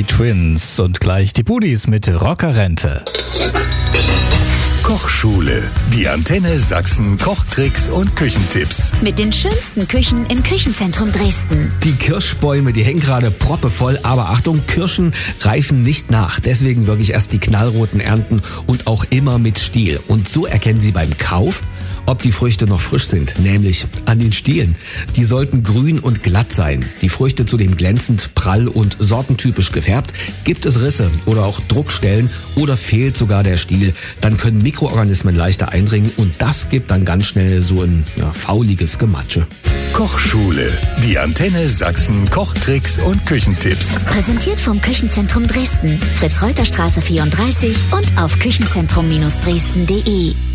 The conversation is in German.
die Twins und gleich die Budis mit Rockerrente. Kochschule. Die Antenne Sachsen Kochtricks und Küchentipps. Mit den schönsten Küchen im Küchenzentrum Dresden. Die Kirschbäume, die hängen gerade proppevoll, aber Achtung, Kirschen reifen nicht nach. Deswegen wirklich erst die knallroten ernten und auch immer mit Stiel. Und so erkennen Sie beim Kauf, ob die Früchte noch frisch sind, nämlich an den Stielen. Die sollten grün und glatt sein. Die Früchte zudem glänzend, prall und sortentypisch gefärbt. Gibt es Risse oder auch Druckstellen oder fehlt sogar der Stiel, dann können Mikroorganismen leichter eindringen und das gibt dann ganz schnell so ein fauliges Gematsche. Kochschule. Die Antenne Sachsen Kochtricks und Küchentipps. Präsentiert vom Küchenzentrum Dresden. Fritz-Reuter-Straße 34 und auf küchenzentrum-dresden.de.